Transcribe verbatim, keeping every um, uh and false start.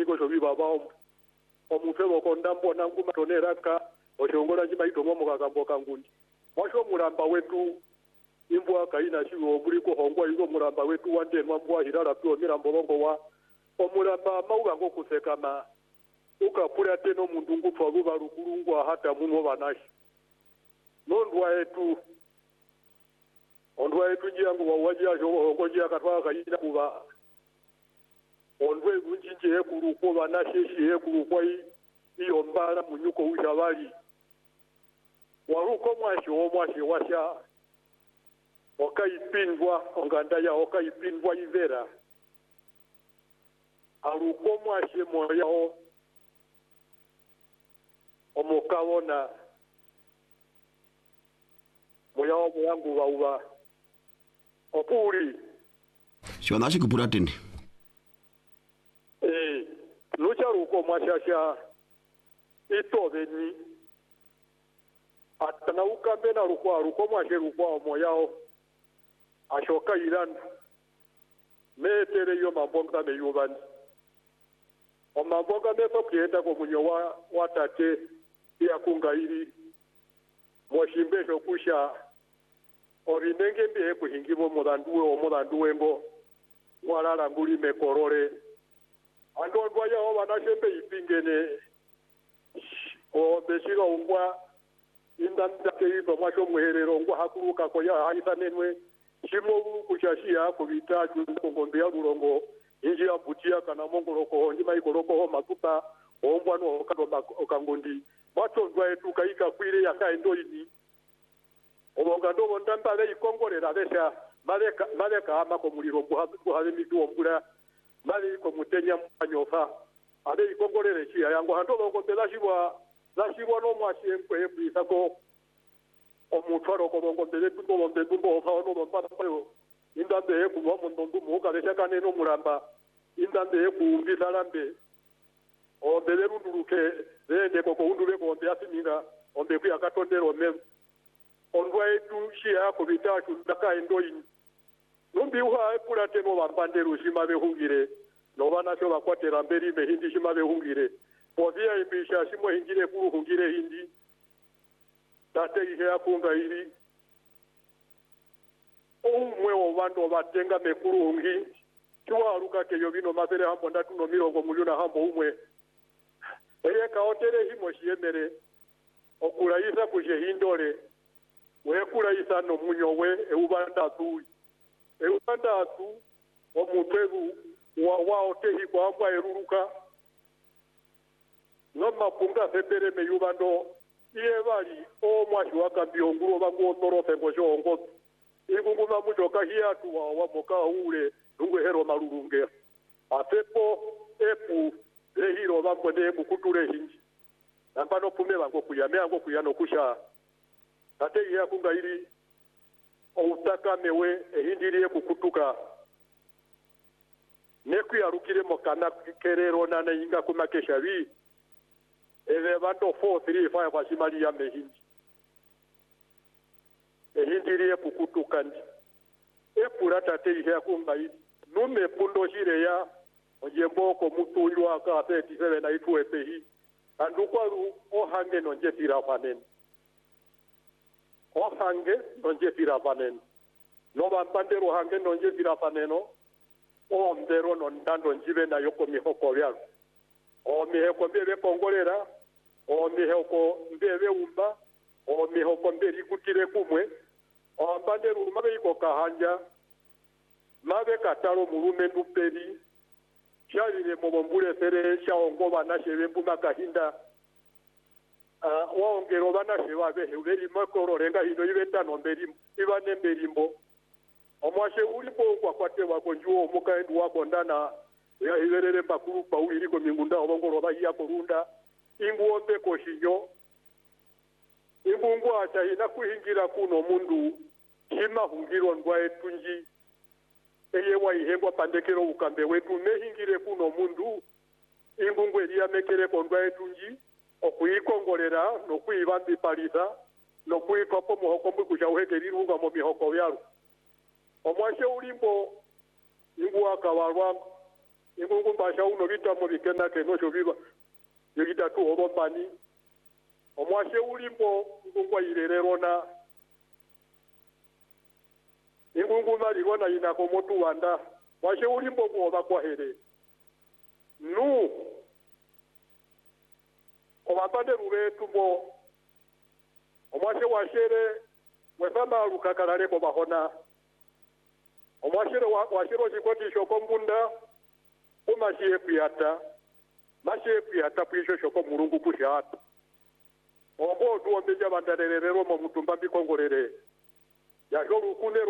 biko so biba ba omufebo kondambo nangu matoneraka oshongola njima itomo mukagambo kangundi mwasho mulamba wetu imbwa kaina shiwo buliko hongwa izo mulamba wetu wande mwambwa hirala pyo mirambo bongo wa omulamba mauga ngo kusekama ukapura teno mundungu twaluba lukulungwa hata muno banashi nondwa yetu ondwa yetu njiyangu wawaja jo hongo njia katwa kaina kuba ondwe gunjinje yekuluko banasheshi yekuluko iyo mbala munyuko ushabali waruko mwashi omwashi washa okaipindwa onganda ya okaipindwa ivera aruko mwashi moya omokawona moya omuyangu bauba opuri shwanashi kupuratende eh lucha ruko mwashasha itobeni atana ukambe na ruko ruko mwashe ruko moyao ashoka iran metere yo mambonga me yubani o mambonga me to kienda ko munyo wa watate ya kungairi moshimbe shokusha orinenge mbe kuhingibo mudanduwe o mudanduwe ngo walala nguli mekorore ando ndwaya o banashembe ipingene o beshira ungwa indanda keito mwasho muherero ngwa hakuruka ko ya haitanenwe shimo kushashia kubita ngombe ya rurongo inji ya butia kana mongoroko ndima ikoroko ho makuta ombwa no kado okangondi macho ndwa etu kaika kwire yakaendo ini obonga ndo ndamba le ikongorera besha maleka maleka ama ko muliro buhale mitu ombura mali ko mutenya mwanyofa ade ikongorere chi yango hando bongo belashibwa lashibwa no mwashie nkwe bisa ko omutwaro ko bongo bele tundo bonde tumbo fa no bonda payo indande ku mo ndondu mu ka lesha kane no mulamba indande ku mbisalambe o bele runduruke zende ko ko undure ko mbe asiminga ombe ku yakatondero mem ondwa etu shia ko bitatu ndaka endoyin numbi uha epura teno bambandero shima behungire no bana cyo bakwatera mberi me hindi shima behungire povia ibisha shimo hingire kuru hungire hindi tate ihe akunga iri umwe obando batenga mekuru hungi tuwa aruka ke yobino mabere hambo ndatu no mirongo muliona hambo umwe eye kaotere himo shiemere okuraisa kuje hindole we kuraisa no munyowe e ubanda tu e ubanda tu omutegu wa wao tehi kwa amba eruruka no mapunga sepere me yubando iye bali o mwashi wakambio nguro bangu otorofe ngojo ongo igunguma mujoka hiatu wa wa moka ule ngwe hero marurunge apepo epu ehiro bango ne mukuture hinji nambano pume bango kuyame ango kuyano kusha ate ya kunga iri outaka mewe ehindiriye kukutuka neku yarukire mokana kerero nana inga kumakesha bi eve bato four three five basimali ya mehindi ehindiriye kukutuka ndi epurata te ihe kunga iri nume pundo shire ya ojemboko mutunyu aka thirty-seven na itu epehi andukwaru ohange nonje tirafanen ohange nonje tirafanen no bampandero hange nonje tirafaneno o ndero no ndando njibe na yoko mihoko byalo o mihoko mbebe kongolera o mihoko mbebe umba o mihoko mberi kutire kumwe o mbandero mabe iko kahanja mabe katalo mulume nduperi shalire mobombule sere shaongo banashebe mbuma kahinda ah uh, waongero banasheba behe uberi makoro renga hino ibeta no mberi ibane mberimbo omwashe ulipo kwa kwate wako njuo mukaendu wako ndana ya hiverere bakuru pa uliko mingunda obongoro ba ya korunda inguo pe koshinyo imbungu acha ina kuhingira kuno mundu hima hungiro ndwa etunji eye wa ihengwa pandekero ukambe wetu mehingire kuno mundu imbungu elia mekere kondwa etunji okuyikongolera no kuyibambi palisa no kuyikopo muhoko mbukusha uhekeriruga mu mihoko byaro omwashe ulimbo ingu akawarwa ingungu mbasha uno vitamo vikena keno shoviva yogita tu obombani omwashe ulimbo ngungwa irererona ingungu malirona inako motu wanda mwashe ulimbo kuoba kwa here nu omapande rube tumbo omwashe washere wefama lukakalale ko bahona omwashere washiro chikoti shoko mbunda umashiye kuyata mashiye kuyata pwisho shoko mulungu kushata ombo duombeja bandarerero mu mutumba mbikongorere yashoro kunero